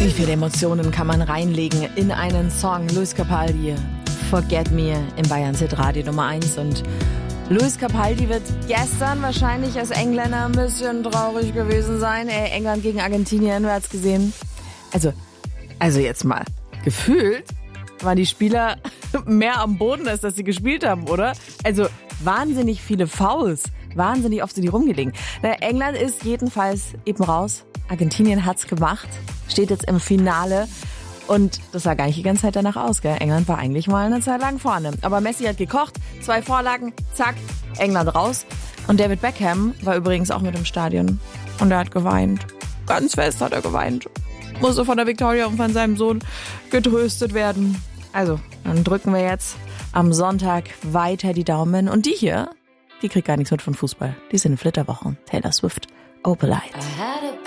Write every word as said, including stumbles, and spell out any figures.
Wie viele Emotionen kann man reinlegen in einen Song? Luis Capaldi, Forget Me im Bayern Hit Radio Nummer eins. Und Luis Capaldi wird gestern wahrscheinlich als Engländer ein bisschen traurig gewesen sein. Ey, England gegen Argentinien, wer hat's gesehen? Also, also jetzt mal, gefühlt waren die Spieler mehr am Boden, als dass sie gespielt haben, oder? Also wahnsinnig viele Fouls, wahnsinnig oft sind die rumgelegen. Na, England ist jedenfalls eben raus. Argentinien hat's gemacht, steht jetzt im Finale und das sah gar nicht die ganze Zeit danach aus, gell? England war eigentlich mal eine Zeit lang vorne. Aber Messi hat gekocht, zwei Vorlagen, zack, England raus. Und David Beckham war übrigens auch mit im Stadion und er hat geweint. Ganz fest hat er geweint. Musste von der Victoria und von seinem Sohn getröstet werden. Also, dann drücken wir jetzt am Sonntag weiter die Daumen. Und die hier, die kriegt gar nichts mit von Fußball. Die sind in Flitterwochen. Taylor Swift, Opalite.